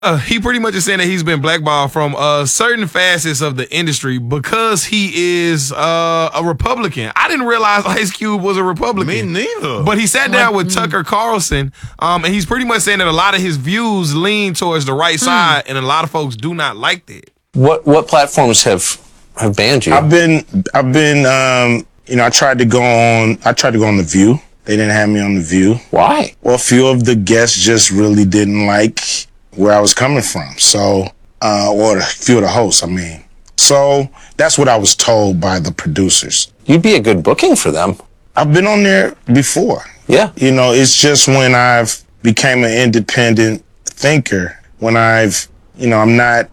He pretty much is saying that he's been blackballed from certain facets of the industry because he is a Republican. I didn't realize Ice Cube was a Republican. Me neither. But he sat down with Tucker Carlson, and he's pretty much saying that a lot of his views lean towards the right side, and a lot of folks do not like that. What platforms have banned you? I've been I tried to go on The View. They didn't have me on The View. Why? Well, a few of the guests just really didn't like where I was coming from. So, or a few of the hosts, I mean. So that's what I was told by the producers. You'd be a good booking for them. I've been on there before. Yeah. It's just when I've became an independent thinker, when I've, I'm not,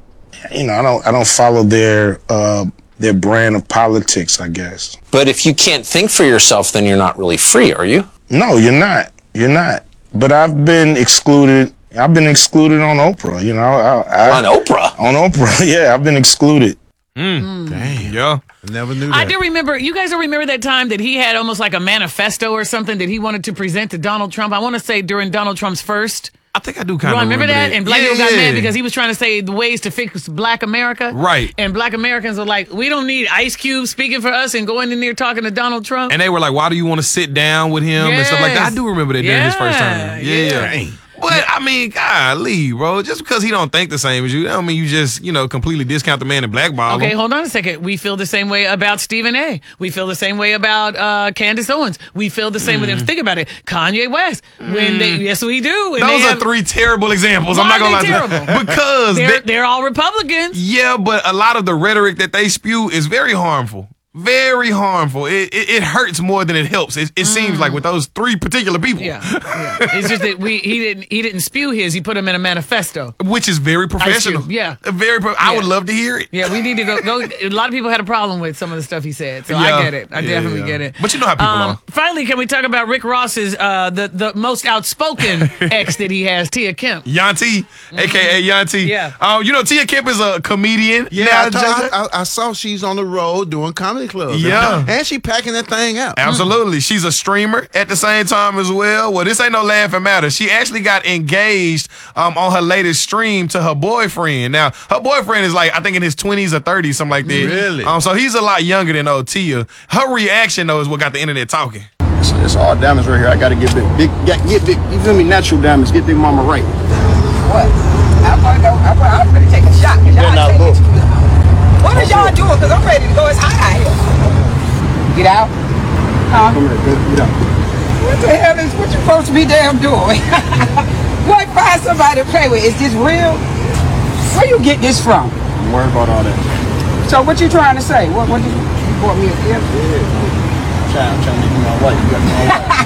I don't follow their brand of politics, I guess. But if you can't think for yourself, then you're not really free, are you? No, you're not. You're not. But I've been excluded. I've been excluded on Oprah. On Oprah? On Oprah, yeah. I've been excluded. Damn. Yeah. I never knew that. I do remember, you guys don't remember that time that he had almost like a manifesto or something that he wanted to present to Donald Trump? I want to say during Donald Trump's first. I think I do kind of remember that? And black people got mad because he he was trying to say the ways to fix black America. Right. And black Americans were like, we don't need Ice Cube speaking for us and going in there talking to Donald Trump. And they were like, why do you want to sit down with him and stuff like that? I do remember that during his first time. Yeah. But, I mean, golly, bro. Just because he don't think the same as you, that don't mean you just, completely discount the man and blackball him. Okay, hold on a second. We feel the same way about Stephen A. We feel the same way about Candace Owens. We feel the same way. Think about it. Kanye West. Yes, we do. And those are three terrible examples. I'm not going to lie to you. Because they're all Republicans. Yeah, but a lot of the rhetoric that they spew is very harmful. Very harmful. It hurts more than it helps. It seems like with those three particular people. Yeah. It's just that he didn't spew his. He put them in a manifesto, which is very professional. Yeah, I would love to hear it. Yeah, we need to go. A lot of people had a problem with some of the stuff he said, so I get it. I definitely get it. But you know how people are. Finally, can we talk about Rick Ross's the most outspoken ex that he has, Tia Kemp? Yanti, aka Yanti. Yeah. Tia Kemp is a comedian. Yeah, I saw she's on the road doing comedy clubs. Yeah. And she packing that thing out. Absolutely. She's a streamer at the same time as well. Well, this ain't no laughing matter. She actually got engaged on her latest stream to her boyfriend. Now, her boyfriend is like, I think in his 20s or 30s, something like that. Really? So he's a lot younger than old Tia. Her reaction, though, is what got the internet talking. It's all diamonds right here. I got to get big. Get big. You feel me? Natural diamonds. Get big mama right. What? I'm ready to take a shot. What are y'all doing? Because I'm ready to go. It's hot out here. Get out? Huh? Come here, get out. What the hell is what you supposed to be damn doing? What, find somebody to play with? Is this real? Where you get this from? Don't worry about all that. So what you trying to say? What you bought me a gift? Yeah. I'm trying to make you my wife. You got me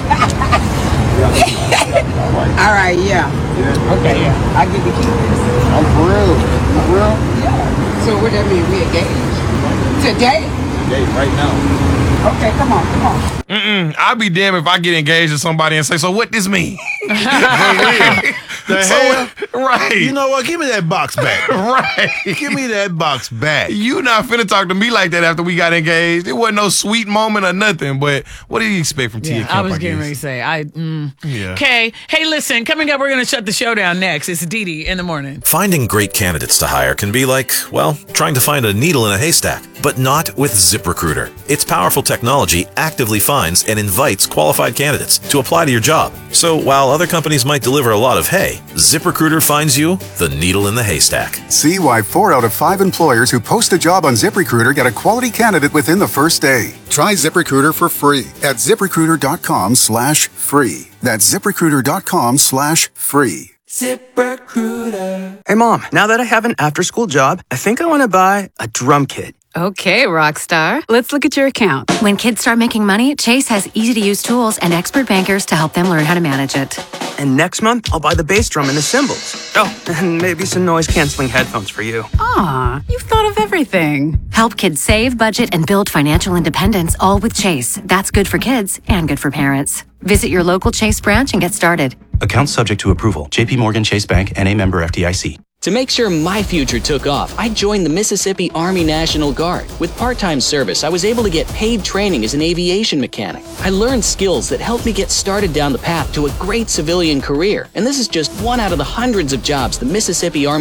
my wife. All right, yeah. Okay, yeah. I get to keep this. I'm for real. For real? Yeah. So what that mean? We engaged? Today? Today, right now. Okay, come on. I'd be damned if I get engaged to somebody and say, so what this mean? The hell? Right. You know what? Give me that box back. Right. Give me that box back. You not finna talk to me like that after we got engaged. It wasn't no sweet moment or nothing, but what do you expect from Tia Kemp? I was getting ready to say. Okay. Hey, listen, coming up, we're going to shut the show down next. It's Dee in the morning. Finding great candidates to hire can be like, well, trying to find a needle in a haystack, but not with ZipRecruiter. Its powerful technology actively finds and invites qualified candidates to apply to your job. So while other companies might deliver a lot of hay, ZipRecruiter finds you the needle in the haystack. See why 4 out of 5 employers who post a job on ZipRecruiter get a quality candidate within the first day. Try ZipRecruiter for free at ZipRecruiter.com/free. That's ZipRecruiter.com/free. ZipRecruiter. Hey, Mom, now that I have an after-school job, I think I want to buy a drum kit. Okay, Rockstar. Let's look at your account. When kids start making money, Chase has easy-to-use tools and expert bankers to help them learn how to manage it. And next month, I'll buy the bass drum and the cymbals. Oh, and maybe some noise-canceling headphones for you. Aw, you've thought of everything. Help kids save, budget, and build financial independence, all with Chase. That's good for kids and good for parents. Visit your local Chase branch and get started. Account subject to approval. JP Morgan Chase Bank, N.A. member FDIC. To make sure my future took off, I joined the Mississippi Army National Guard. With part-time service, I was able to get paid training as an aviation mechanic. I learned skills that helped me get started down the path to a great civilian career. And this is just one out of the hundreds of jobs the Mississippi Army